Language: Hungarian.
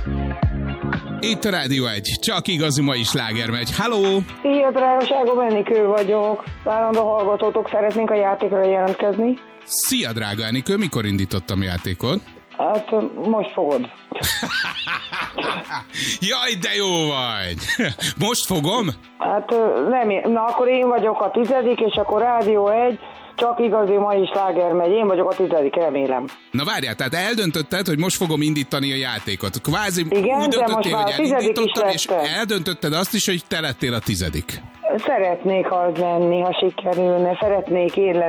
Itt a Rádió 1, csak igazi mai sláger megy. Halló! Szia, drágaságom, Enikő vagyok. Állandó hallgatótok, szeretnénk a játékra jelentkezni. Szia, drága Enikő, mikor indítottam játékot? Hát most fogod. Jaj, de jó vagy! Most fogom? Hát nem, na akkor én vagyok a 10. és akkor Rádió 1, csak igazi mai sláger megy. Én vagyok a 10., remélem. Na várjál, tehát eldöntötted, hogy most fogom indítani a játékot. Kvázi igen, úgy de most már a 10. is és lettem. eldöntötted azt is, hogy te lettél a 10. Szeretnék az lenni, ha sikerülne. Szeretnék én lenni.